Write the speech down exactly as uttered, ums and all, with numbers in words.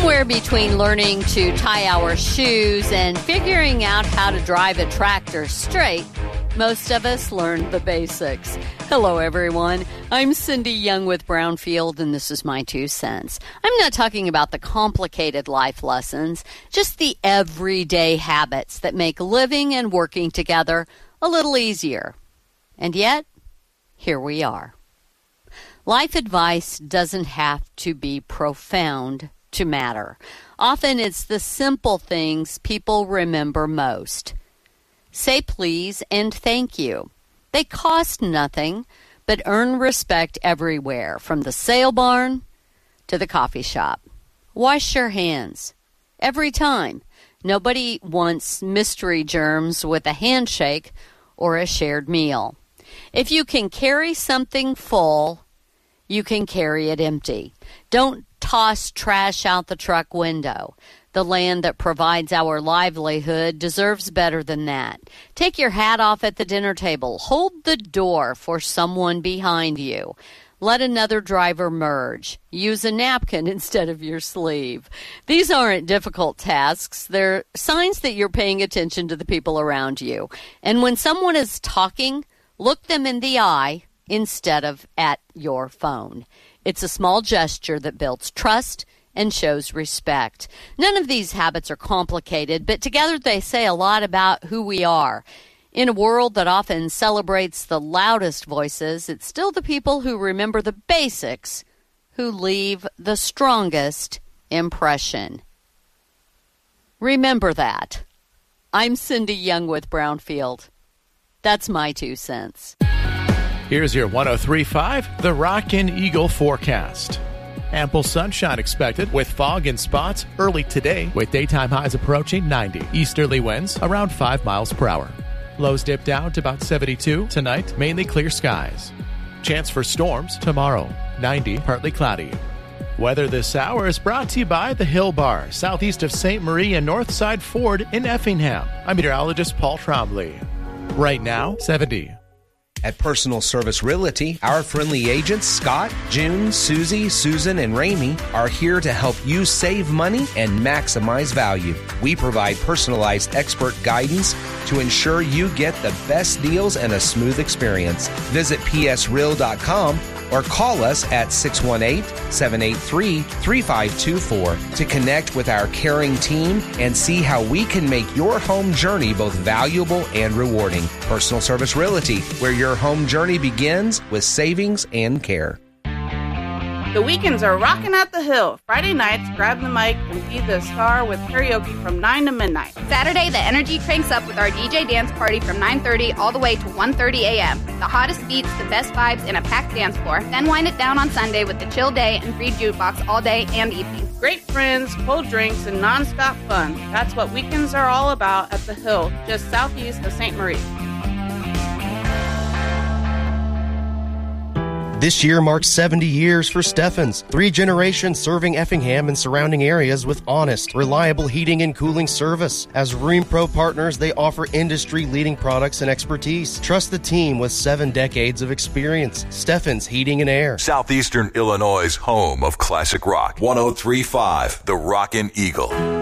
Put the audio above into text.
Somewhere between learning to tie our shoes and figuring out how to drive a tractor straight, most of us learned the basics. Hello, everyone. I'm Cindy Young with Brownfield, and this is my two cents. I'm not talking about the complicated life lessons, just the everyday habits that make living and working together a little easier. And yet, here we are. Life advice doesn't have to be profound to matter. Often it's the simple things people remember most. Say please and thank you. They cost nothing, but earn respect everywhere, from the sale barn to the coffee shop. Wash your hands. Every time. Nobody wants mystery germs with a handshake or a shared meal. If you can carry something full, you can carry it empty. Don't toss trash out the truck window. The land that provides our livelihood deserves better than that. Take your hat off at the dinner table. Hold the door for someone behind you. Let another driver merge. Use a napkin instead of your sleeve. These aren't difficult tasks. They're signs that you're paying attention to the people around you. And when someone is talking, look them in the eye instead of at your phone. It's a small gesture that builds trust and shows respect. None of these habits are complicated, but together they say a lot about who we are. In a world that often celebrates the loudest voices, it's still the people who remember the basics who leave the strongest impression. Remember that. I'm Cindy Young with Brownfield. That's my two cents. Here's your one oh three point five, The Rockin' Eagle forecast. Ample sunshine expected with fog and spots early today, with daytime highs approaching ninety. Easterly winds around five miles per hour. Lows dip down to about seventy-two tonight, mainly clear skies. Chance for storms tomorrow, ninety, partly cloudy. Weather this hour is brought to you by the Hill Bar, southeast of Saint Marie and Northside Ford in Effingham. I'm meteorologist Paul Trombley. Right now, seventy. At Personal Service Realty, our friendly agents, Scott, June, Susie, Susan, and Ramey, are here to help you save money and maximize value. We provide personalized expert guidance to ensure you get the best deals and a smooth experience. Visit p s real dot com or call us at six one eight, seven eight three, three five two four to connect with our caring team and see how we can make your home journey both valuable and rewarding. Personal Service Realty, where your home journey begins with savings and care. The weekends are rocking at the Hill. Friday nights, grab the mic and be the star with karaoke from nine to midnight. Saturday, the energy cranks up with our D J dance party from nine thirty all the way to one thirty a.m. The hottest beats, the best vibes, and a packed dance floor. Then wind it down on Sunday with the chill day and free jukebox all day and evening. Great friends, cold drinks, and nonstop fun. That's what weekends are all about at the Hill, just southeast of Saint Marie. This year marks seventy years for Steffens, three generations serving Effingham and surrounding areas with honest, reliable heating and cooling service. As Rheem Pro partners, they offer industry-leading products and expertise. Trust the team with seven decades of experience. Steffens Heating and Air. Southeastern Illinois' home of classic rock. one oh three point five, The Rockin' Eagle.